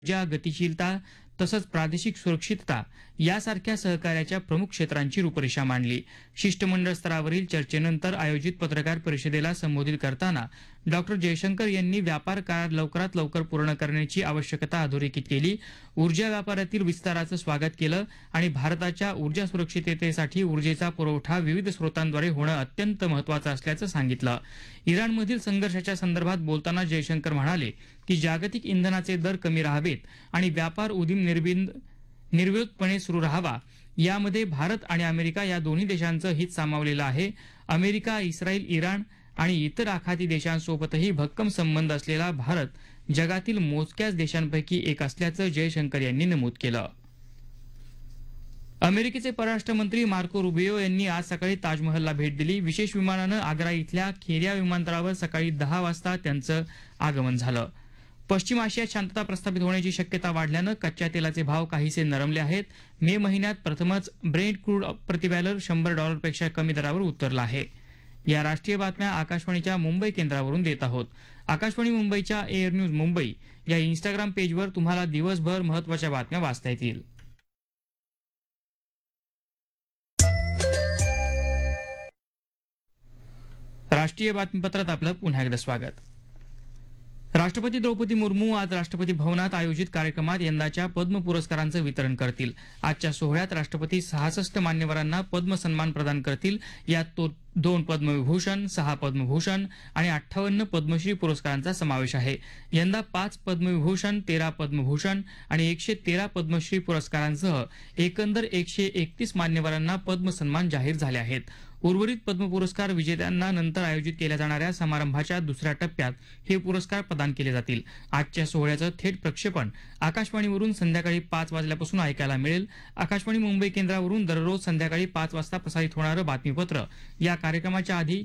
ऊर्जा, गतिशीलता तसंच प्रादेशिक सुरक्षितता यासारख्या सहकार्याच्या प्रमुख क्षेत्रांची रूपरेषा मांडली. शिष्टमंडळ स्तरावरील चर्चेनंतर आयोजित पत्रकार परिषदेला संबोधित करताना डॉक्टर जयशंकर यांनी व्यापार करार लवकरात लवकर पूर्ण करण्याची आवश्यकता अधोरेखित केली. ऊर्जा व्यापारातील विस्ताराचं स्वागत केलं आणि भारताच्या ऊर्जा सुरक्षिततेसाठी ऊर्जेचा पुरवठा विविध स्रोतांद्वारे होणं अत्यंत महत्त्वाचं असल्याचं सांगितलं. इराणमधील संघर्षाच्या संदर्भात बोलताना जयशंकर म्हणाले की जागतिक इंधनाचे दर कमी राहावेत आणि व्यापार उदीम निर्विरोधपणे सुरू राहावा, यामध्ये भारत आणि अमेरिका या दोन्ही देशांचं हित सामावलेलं आहे. अमेरिका, इस्रायल, इराण आणि इतर आखाती देशांसोबतही भक्कम संबंध असलेला भारत जगातील मोजक्याच देशांपैकी एक असल्याचं जयशंकर यांनी नमूद केलं. अमेरिकेचे परराष्ट्र मंत्री मार्को रुबियो यांनी आज सकाळी ताजमहलला भेट दिली. विशेष विमानानं आग्रा इथल्या खेरिया विमानतळावर सकाळी 10 वाजता त्यांचं आगमन झालं. पश्चिम आशियात शांतता प्रस्थापित होण्याची शक्यता वाढल्यानं कच्च्या तेलाचे भाव काहीसे नरमले आहेत. मे महिन्यात प्रथमच ब्रेंट क्रूड प्रतिबॅरल $100 कमी दरावर उतरला आहे. या राष्ट्रीय बातम्या आकाशवाणीच्या मुंबई केंद्रावरून देत आहोत. आकाशवाणी मुंबईच्या एअर न्यूज मुंबई या इंस्टाग्राम पेजवर तुम्हाला दिवसभर महत्त्वाच्या बातम्या वाचता येतील. राष्ट्रीय बातमीपत्रात आपलं पुन्हा एकदा स्वागत. राष्ट्रपती द्रौपदी मुर्मू आज राष्ट्रपती भवनात आयोजित कार्यक्रमात यंदाच्या पद्म पुरस्कारांचं वितरण करतील. आजच्या सोहळ्यात राष्ट्रपती 66 मान्यवरांना पद्म सन्मान प्रदान करतील. यात 2 पद्मविभूषण, 6 पद्मभूषण आणि 58 पद्मश्री पुरस्कारांचा समावेश आहे. यंदा 5 पद्मविभूषण, 13 पद्मभूषण आणि 113 पद्मश्री पुरस्कारांसह एकंदर 131 मान्यवरांना पद्म सन्मान जाहीर झाले आहेत. उर्वरित पद्म पुरस्कार विजेत्यांना नंतर आयोजित केल्या जाणाऱ्या समारंभाच्या दुसऱ्या टप्प्यात हे पुरस्कार प्रदान केले जातील. आजच्या सोहळ्याचं थेट प्रक्षेपण आकाशवाणीवरून संध्याकाळी 5 वाजल्यापासून ऐकायला मिळेल. आकाशवाणी मुंबई केंद्रावरून दररोज संध्याकाळी 5 वाजता प्रसारित होणारं बातमीपत्र या कार्यक्रमाच्या आधी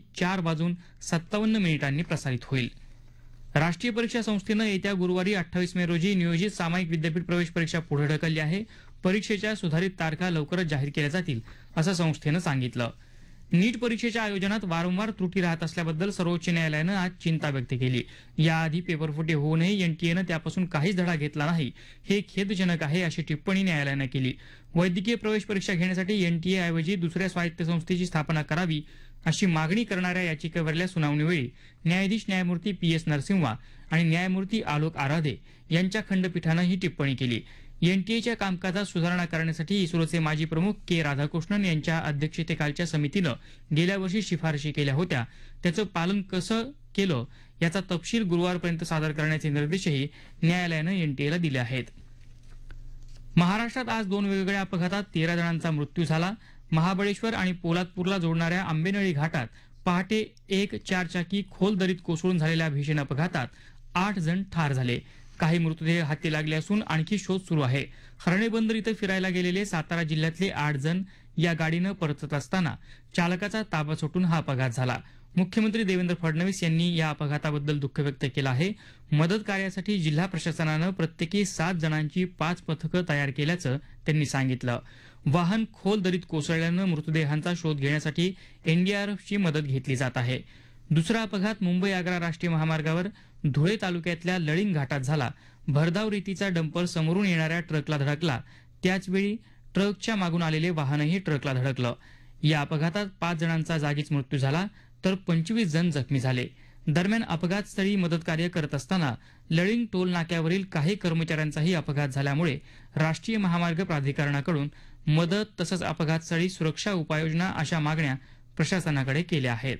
4:57 प्रसारित होईल. राष्ट्रीय परीक्षा संस्थेनं येत्या गुरुवारी 28 मे रोजी नियोजित सामायिक विद्यापीठ प्रवेश परीक्षा पुढे ढकलली आहे. परीक्षेच्या सुधारित तारखा लवकरच जाहीर केल्या जातील असं संस्थेनं सांगितलं. नीट परीक्षेच्या आयोजनात वारंवार त्रुटी राहत असल्याबद्दल सर्वोच्च न्यायालयानं आज चिंता व्यक्त केली. याआधी पेपरफुटी होऊनही एनटीएनं त्यापासून काहीच धडा घेतला नाही, हे खेदजनक आहे अशी टिप्पणी न्यायालयानं केली. वैद्यकीय प्रवेश परीक्षा घेण्यासाठी एनटीए ऐवजी दुसऱ्या स्वायत्त संस्थेची स्थापना करावी अशी मागणी करणाऱ्या याचिकेवरल्या सुनावणीवेळी न्यायाधीश न्यायमूर्ती PS नरसिंहा आणि न्यायमूर्ती आलोक आराधे यांच्या खंडपीठानं ही टिप्पणी केली. एनटीएच्या कामकाजात सुधारणा करण्यासाठी इस्रोचे माजी प्रमुख के राधाकृष्णन यांच्या अध्यक्षतेखालच्या समितीनं गेल्या वर्षी शिफारशी केल्या होत्या. त्याचं पालन कसं केलं याचा तपशील गुरुवारपर्यंत सादर करण्याचे निर्देशही न्यायालयानं एनटीएला दिले आहेत. महाराष्ट्रात आज 2 वेगवेगळ्या अपघातात 13 जणांचा मृत्यू झाला. महाबळेश्वर आणि पोलादपूरला जोडणाऱ्या आंबेनळी घाटात पहाटे एक 4 चाकी खोल दरीत कोसळून झालेल्या भीषण अपघातात 8 जण ठार झाले. काही मृतदेह हाती लागले असून आणखी शोध सुरू आहे. हर्णे बंदर इथं फिरायला गेलेले सातारा जिल्ह्यातले 8 जण या गाडीनं परतत असताना चालकाचा ताबा सुटून हा अपघात झाला. मुख्यमंत्री देवेंद्र फडणवीस यांनी या अपघाताबद्दल दुःख व्यक्त केलं आहे. मदत कार्यासाठी जिल्हा प्रशासनानं प्रत्येकी 7 जणांची 5 पथकं तयार केल्याचं त्यांनी सांगितलं. वाहन खोल दरीत कोसळल्यानं मृतदेहांचा शोध घेण्यासाठी एनडीआरएफची मदत घेतली जात आहे. दुसरा अपघात मुंबई आग्रा राष्ट्रीय महामार्गावर धुळे तालुक्यातल्या लळिंग घाटात झाला. भरधाव रेतीचा डंपर समोरून येणाऱ्या ट्रकला धडकला. त्याचवेळी ट्रकच्या मागून आलेले वाहनही ट्रकला धडकलं. या अपघातात 5 जणांचा जागीच मृत्यू झाला तर 25 जण जखमी झाले. दरम्यान अपघात स्थळी मदत कार्य करत असताना लळिंग टोल नाक्यावरील काही कर्मचाऱ्यांचाही अपघात झाल्यामुळे राष्ट्रीय महामार्ग प्राधिकरणाकडून मदत तसंच अपघात स्थळी सुरक्षा उपाययोजना अशा मागण्या प्रशासनाकडे केल्या आहेत.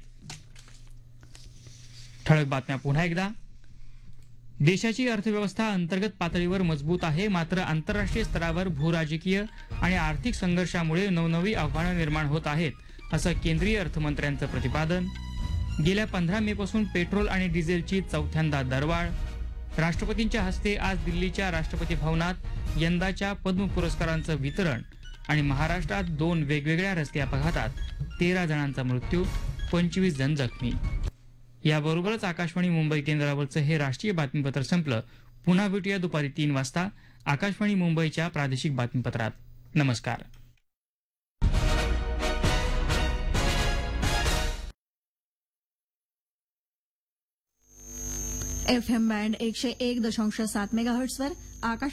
ठळक बातम्या पुन्हा एकदा. देशाची अर्थव्यवस्था अंतर्गत पातळीवर मजबूत आहे, मात्र आंतरराष्ट्रीय स्तरावर भूराजकीय आणि आर्थिक संघर्षामुळे नवनवी आव्हानं निर्माण होत आहेत, असं केंद्रीय अर्थमंत्र्यांचं प्रतिपादन. गेल्या 15 मे पासून पेट्रोल आणि डिझेलची चौथ्यांदा दरवाढ. राष्ट्रपतींच्या हस्ते आज दिल्लीच्या राष्ट्रपती भवनात यंदाच्या पद्म पुरस्कारांचं वितरण. आणि महाराष्ट्रात 2 वेगवेगळ्या रस्ते अपघातात 13 जणांचा मृत्यू, 25 जण जखमी. याबरोबरच आकाशवाणी मुंबई केंद्रावरचं हे राष्ट्रीय बातमीपत्र संपलं. पुन्हा भेटूया दुपारी 3 वाजता आकाशवाणी मुंबईच्या प्रादेशिक बातमीपत्रात. नमस्कार. FM बँड 101.7 मेगाहर्ट्झवर आकाश